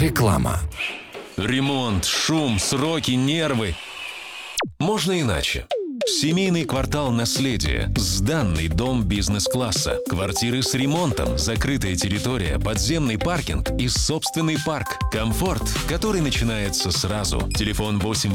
Реклама. Ремонт, шум, сроки, нервы. Можно иначе. Семейный квартал «Наследие». Сданный дом бизнес-класса. Квартиры с ремонтом, закрытая территория, подземный паркинг и собственный парк. Комфорт, который начинается сразу. Телефон 8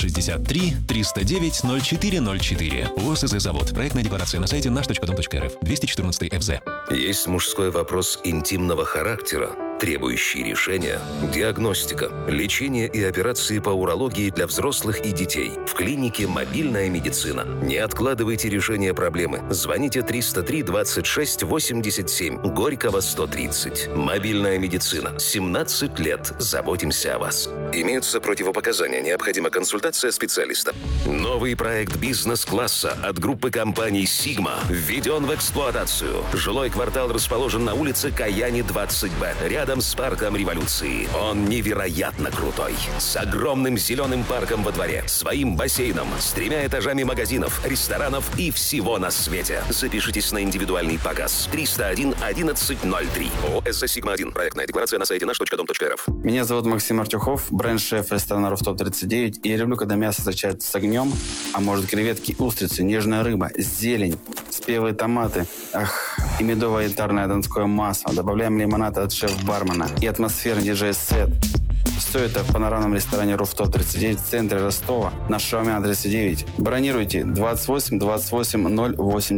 863 309 0404. ОСЗ-завод. Проектная декларация на сайте наш.дом.рф. 214 ФЗ. Есть мужской вопрос интимного характера, требующий решения, диагностика, лечение и операции по урологии для взрослых и детей. В клинике «Мобильная медицина». Не откладывайте решение проблемы. Звоните 303 26 87, Горького 130. «Мобильная медицина». 17 лет заботимся о вас. Имеются противопоказания. Необходима консультация специалиста. Новый проект бизнес-класса от группы компаний «Сигма» введен в эксплуатацию. Жилой квартал расположен на улице Каяни, 20Б, рядом с парком Революции. Он невероятно крутой. С огромным зеленым парком во дворе, своим бассейном, с 3 этажами магазинов, ресторанов и всего на свете. Запишитесь на индивидуальный показ. 301 1103. ОСЗ «Сигма-1». Проектная декларация на сайте наш.дом.рф. Меня зовут Максим Артюхов, бренд-шеф ресторана «Руфтоп 39». И я люблю, когда мясо встречается с огнем, а может креветки, устрицы, нежная рыба, зелень, спелые томаты, и медовое янтарное донское масло. Добавляем лимонад от шеф-бармена и атмосферный диджей-сет. Все это в панорамном ресторане «Руфтоп 39» в центре Ростова на Шаумяна 39. Бронируйте 28 28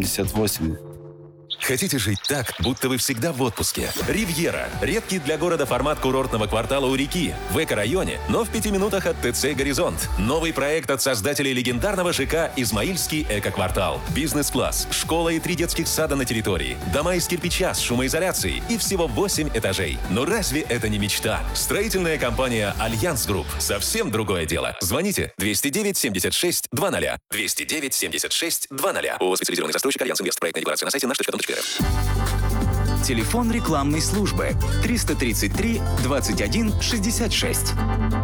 088. Хотите жить так, будто вы всегда в отпуске? «Ривьера» – редкий для города формат курортного квартала у реки, в эко-районе, но в 5 минутах от ТЦ «Горизонт». Новый проект от создателей легендарного ЖК «Измаильский эко-квартал». Бизнес-класс, школа и 3 детских сада на территории, дома из кирпича с шумоизоляцией и всего 8 этажей. Но разве это не мечта? Строительная компания «Альянс Групп». Совсем другое дело. Звоните 209 76 00. 209 76 00. ООО «Специализированный застройщик Альянс Инвест». Проектная декларация на сайте наш.дом.рф. Телефон рекламной службы 333 21 66.